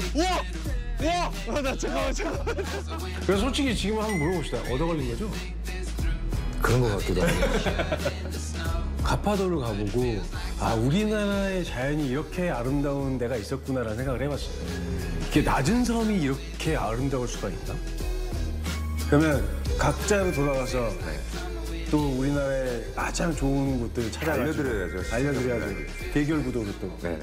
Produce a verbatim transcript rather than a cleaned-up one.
우와! 우와! 아, 나 잠깐만, 잠깐만. 그래서 솔직히 지금 한번 물어봅시다. 얻어 걸린 거죠? 그런 것 같기도 하고. 가파도를 가보고 아 우리나라의 자연이 이렇게 아름다운 데가 있었구나라는 생각을 해봤어요. 이게 낮은 섬이 이렇게 아름다울 수가 있나? 그러면 각자로 돌아가서 또 우리나라의 가장 좋은 곳들을 찾아가지고 알려드려야죠. 알려드려야죠. 대결 구도로 또. 네.